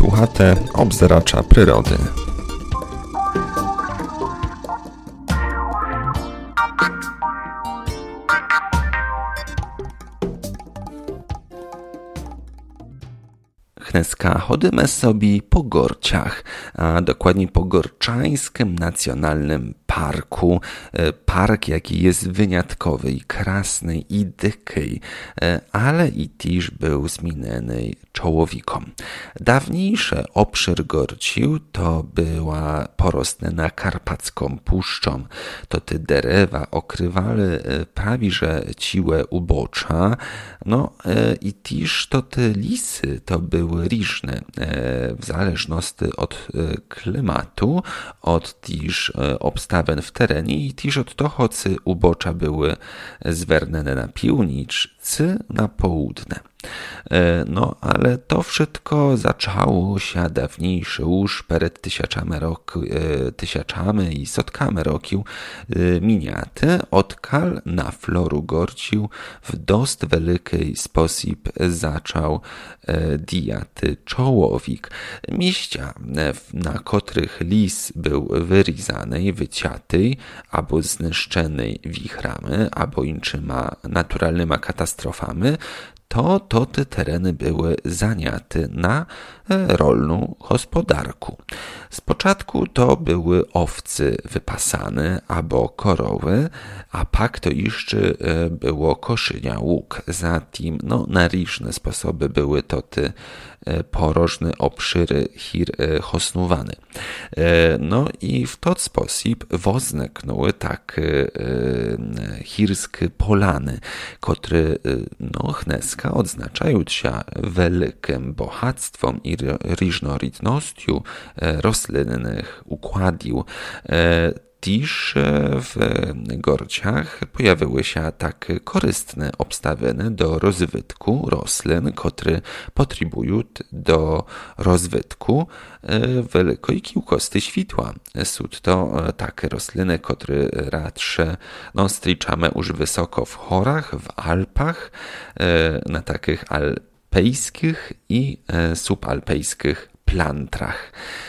Słuchate obzeracza przyrody. Dneska chodzimy sobie po Gorciach, a dokładnie po Gorczańskim Nacjonalnym Parku. Park, jaki jest wyjątkowy i krasny i dyki, ale i też był zmieniony człowiekom. Dawniejszy obszar Gorciu to była porosnena karpacką puszczą. To te derewa okrywały prawie że ciłe ubocza, i też to te lisy to były różne w zależności od klimatu, od też obstawen w terenie i też od toho, czy ubocza były zwernene na półnicz, czy na południe. Ale to wszystko zaczęło się dawniejsze już przed tysiącami i setkami roków miniaty, odkal na floru Gorciu w dość wielki sposób zaczął diaty człowiek. Miejsca, na których lis był wyrezany, wycięty, albo zniszczony wichrami, albo innymi naturalnymi katastrofami, to te tereny były zaniate na rolną gospodarkę. Z początku to były owce wypasane albo korowy, a pak to jeszcze było koszynia łuk. Zatem na różne sposoby były to te porożne obszyry hosnowane. I w ten sposób wozniknęły takie chirskie polany, które dneska odznaczają się wielkim bogactwem i różnorodnością roślinnych układów. Też w Gorciach pojawiły się takie korzystne obstawienia do rozwitku roślin, które potrzebują do rozwitku wielkiej kiełkości światła. Są to takie rośliny, które raczej strzyczamy już wysoko w chorach, w Alpach, na takich alpejskich i subalpejskich plantrach.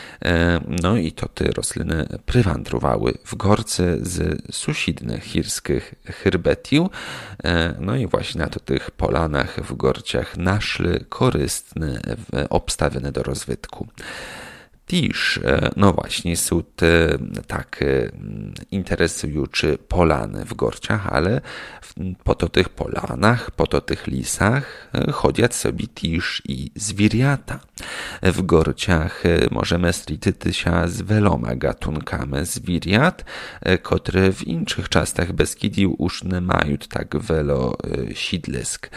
I to te rośliny przywędrowały w Gorce z sąsiednich chirskich herbetiów. I właśnie na tych polanach w Gorciach naszli korzystne obstawione do rozwitku. Też, właśnie, są te takie interesujące polany w Gorciach, ale po tych polanach, po tych lisach chodzą sobie też i zwierzęta. W Gorciach możemy strytyć się z wieloma gatunkami zwierząt, które w innych częściach Beskidiu już nie mają tak wiele siedlisk.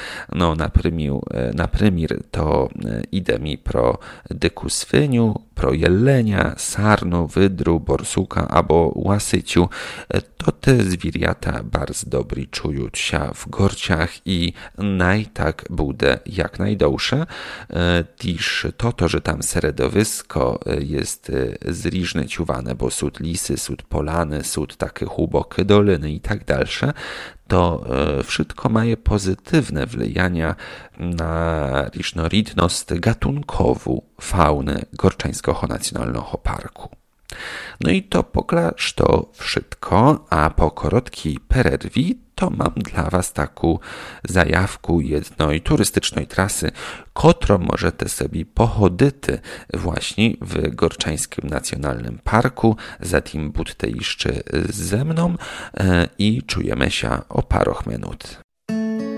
Na przykład to idę mi pro dyku swyniu, pro jelenia, sarnu, wydru, borsuka albo łasyciu. To te zwierzęta bardzo dobrze czują się w Gorciach i tak będzie jak najdłuższe. Też to, że tam środowisko jest zróżnicowane, bo są lisy, są polany, są takie głębokie doliny i tak dalsze, to wszystko ma pozytywne wpływanie na różnorodność gatunkową fauny Gorczańskiego Nacjonalnego Parku. I to pokłaż to wszystko, a po krótkiej przerwie to mam dla was taką zajawkę jednej turystycznej trasy, którą możecie sobie pochodzić właśnie w Gorczańskim Nacjonalnym Parku. Zatem budźcie jeszcze ze mną i czujemy się o parę minut.